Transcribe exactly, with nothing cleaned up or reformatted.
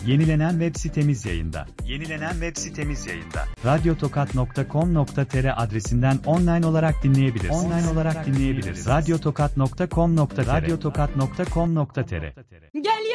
Yenilenen web sitemiz yayında. Yenilenen web sitemiz yayında. radyotokat nokta com nokta tr adresinden online olarak dinleyebilirsiniz. Online olarak dinleyebilirsiniz. radyotokat nokta com nokta tr radyotokat nokta com nokta tr Gel